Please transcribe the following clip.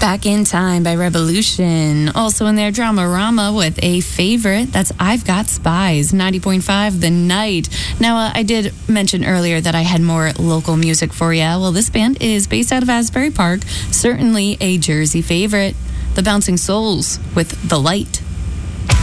Back in Time by Revolution. Also in there, Dramarama with a favorite. That's I've Got Spies, 90.5 The Night. Now, I did mention earlier that I had more local music for you. Well, this band is based out of Asbury Park. Certainly a Jersey favorite. The Bouncing Souls with The Light.